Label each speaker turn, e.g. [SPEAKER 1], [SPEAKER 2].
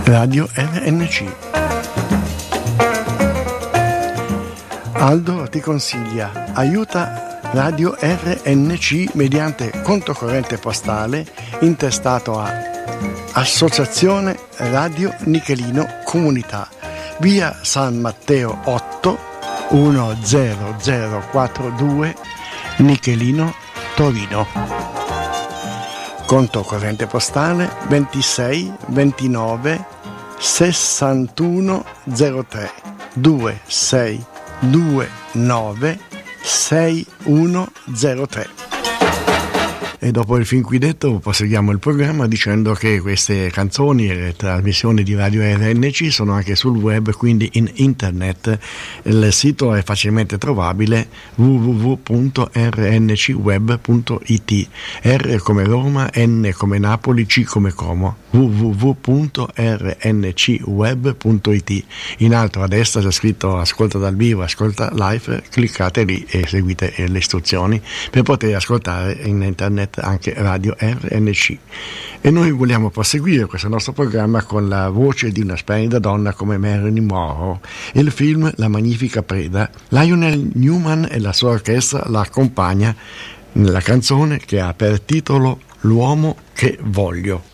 [SPEAKER 1] Radio RNC. Aldo ti consiglia, aiuta Radio RNC mediante conto corrente postale intestato a Associazione Radio Nichelino Comunità, via San Matteo 8 10042 Nichelino, Torino. Conto corrente postale 26 29 61 03 2629 6103. E dopo il fin qui detto proseguiamo il programma dicendo che queste canzoni e le trasmissioni di Radio RNC sono anche sul web, quindi in internet. Il sito è facilmente trovabile, www.rncweb.it, R come Roma, N come Napoli, C come Como, www.rncweb.it. In alto a destra c'è scritto ascolta dal vivo, ascolta live, cliccate lì e seguite le istruzioni per poter ascoltare in internet anche Radio RNC. E noi vogliamo proseguire questo nostro programma con la voce di una splendida donna come Marilyn Monroe. Il film La magnifica preda, Lionel Newman e la sua orchestra la accompagna nella canzone che ha per titolo L'uomo che voglio.